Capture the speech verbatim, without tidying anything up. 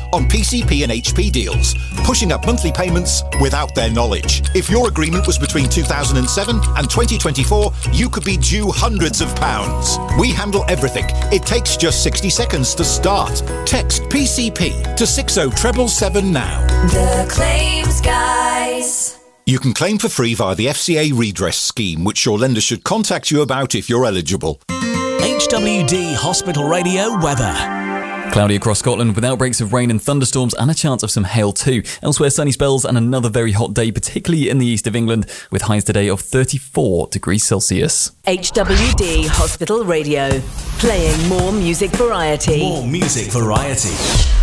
on P C P and H P deals, pushing up monthly payments without their knowledge. If your agreement was between two thousand seven and twenty twenty-four, you could be due hundreds of pounds. We handle everything. It takes just sixty seconds to start. Text P C P to six oh seven seven now. The Claims Guys. You can claim for free via the F C A redress scheme, which your lender should contact you about if you're eligible. H W D Hospital Radio weather. Cloudy across Scotland with outbreaks of rain and thunderstorms and a chance of some hail too. Elsewhere, sunny spells and another very hot day, particularly in the east of England, with highs today of thirty-four degrees Celsius. H W D Hospital Radio, playing more music variety. More music variety.